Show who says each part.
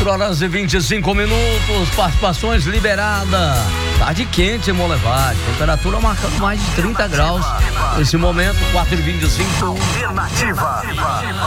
Speaker 1: 4 horas e 25 minutos, participações liberadas. Tarde quente em Molevade, temperatura marcando mais de 30 graus. Nesse momento, 4h25.
Speaker 2: Alternativa.